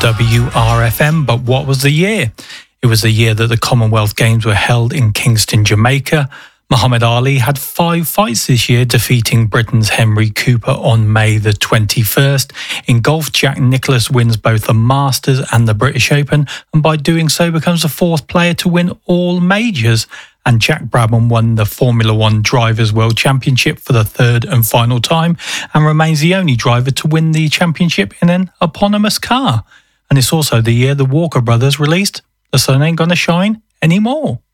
WRFM, but what was the year? It was the year that the Commonwealth Games were held in Kingston, Jamaica. Muhammad Ali had 5 fights this year, defeating Britain's Henry Cooper on May the 21st. In golf, Jack Nicklaus wins both the Masters and the British Open, and by doing so becomes the 4th player to win all majors. And Jack Brabham won the Formula One Drivers' World Championship for the 3rd and final time, and remains the only driver to win the championship in an eponymous car. And it's also the year the Walker brothers released The Sun Ain't Gonna Shine Anymore.